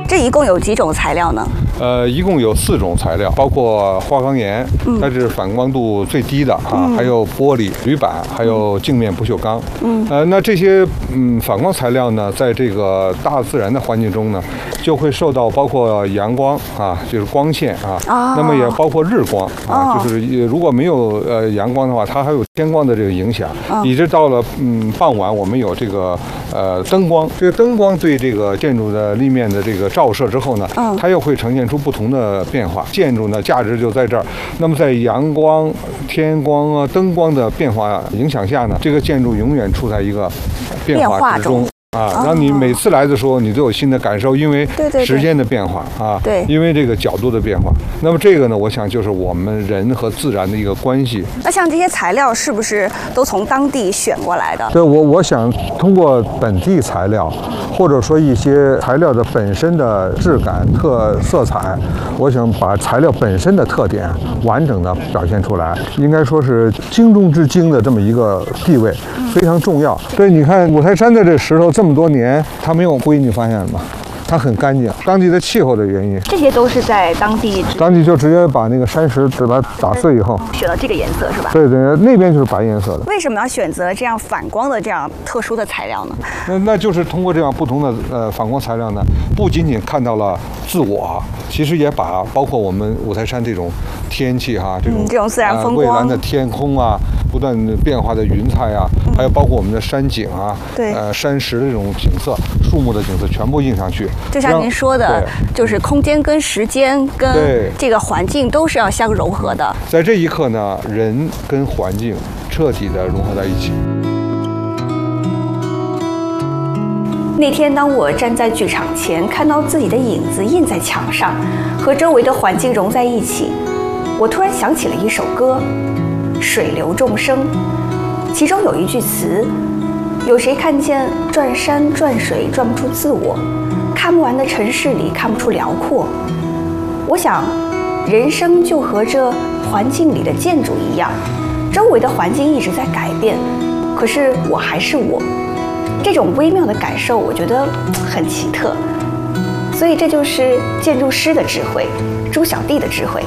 这一共有几种材料呢？ 一共有4种材料，包括花岗岩，它是反光度最低的啊，还有玻璃、铝板，还有镜面不锈钢。那这些反光材料呢，在这个大自然的环境中呢，就会受到包括阳光啊，就是光线啊，那么也包括日光啊，就是如果没有阳光的话，它还有天光的这个影响，一直到了傍晚，我们有这个灯光，这个灯光对这个建筑的立面的这个照射之后呢，它又会呈现出不同的变化。建筑呢，价值就在这儿。那么在阳光、天光啊、灯光的变化影响下呢，这个建筑永远处在一个变化之中。让你每次来的时候，你都有新的感受，因为时间的变化啊， 对， 因为这个角度的变化。那么这个呢，我想就是我们人和自然的一个关系。 那像这些材料是不是都从当地选过来的？ 对，我想通过本地材料，或者说一些材料的本身的质感、色彩，我想把材料本身的特点完整的表现出来，应该说是精中之精的这么一个地位，非常重要。对，你看五台山的这石头这么多年，它没有灰，你发现了吗？它很干净，当地的气候的原因。 这些都是在当地就直接把那个山石把它打碎以后， 选了这个颜色是吧？ 对，那边就是白颜色的。 为什么要选择这样反光的这样特殊的材料呢？ 那就是通过这样不同的反光材料呢，不仅仅看到了自我，其实也把包括我们五台山这种天气哈，这种自然风光， 蔚蓝的天空啊，不断变化的云彩啊，还有包括我们的山景啊， 对， 山石的这种景色、树木的景色全部印上去。 就像您说的，就是空间跟时间跟这个环境都是要相融合的。 在这一刻呢，人跟环境彻底的融合在一起。 那天，当我站在剧场前，看到自己的影子印在墙上，和周围的环境融在一起，我突然想起了一首歌《水流众生》，其中有一句词：有谁看见转山转水转不出自我，看不完的城市里看不出辽阔。我想，人生就和这环境里的建筑一样，周围的环境一直在改变，可是我还是我。这种微妙的感受，我觉得很奇特，所以这就是建筑师的智慧，朱小弟的智慧。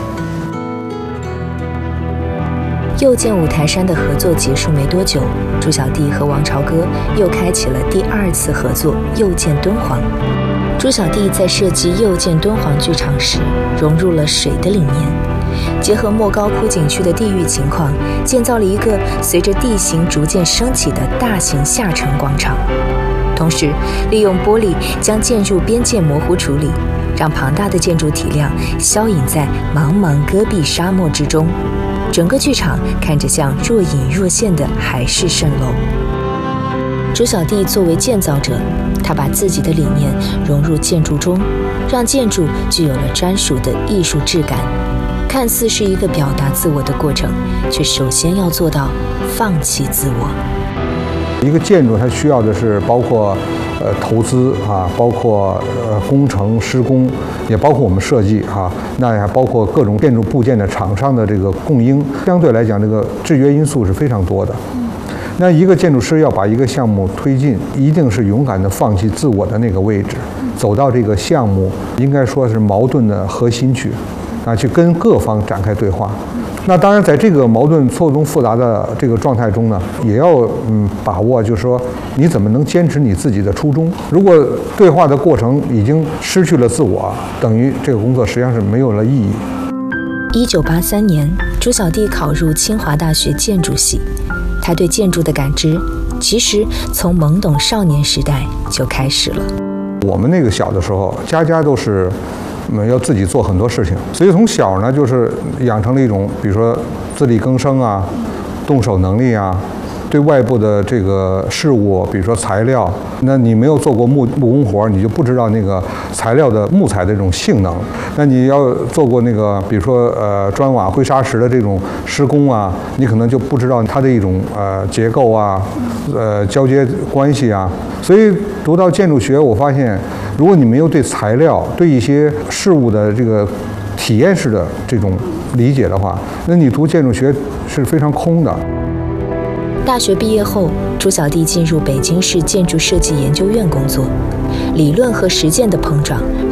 又见五台山的合作结束没多久，朱小弟和王朝歌又开启了第2次合作，又见敦煌。朱小弟在设计又见敦煌剧场时，融入了水的理念，结合莫高窟景区的地域情况，建造了一个随着地形逐渐升起的大型下沉广场。同时，利用玻璃将建筑边界模糊处理，让庞大的建筑体量消隐在茫茫戈壁沙漠之中。整个剧场看着像若隐若现的海市蜃楼。朱小弟作为建造者，他把自己的理念融入建筑中，让建筑具有了专属的艺术质感。看似是一个表达自我的过程，却首先要做到放弃自我。 一个建筑它需要的是包括投资啊，包括工程施工，也包括我们设计啊，那也包括各种建筑部件的厂商的这个供应，相对来讲这个制约因素是非常多的。那一个建筑师要把一个项目推进，一定是勇敢地放弃自我的那个位置，走到这个项目应该说是矛盾的核心去，去跟各方展开对话。那当然，在这个矛盾错综复杂的这个状态中呢，也要把握，就是说你怎么能坚持你自己的初衷。如果对话的过程已经失去了自我，等于这个工作实际上是没有了意义。 1983年，朱小弟考入清华大学建筑系。他对建筑的感知，其实从懵懂少年时代就开始了。 我们那个小的时候，家家都是要自己做很多事情，所以从小呢，就是养成了一种，比如说自力更生啊，动手能力啊，对外部的这个事物，比如说材料，那你没有做过木工活，你就不知道那个材料的木材的这种性能。那你要做过那个，比如说砖瓦灰砂石的这种施工啊，你可能就不知道它的一种结构啊，交接关系啊。所以读到建筑学，我发现，如果你没有对材料、对一些事物的这个体验式的这种理解的话，那你读建筑学是非常空的。 大学毕业后，朱小弟进入北京市建筑设计研究院工作，理论和实践的碰撞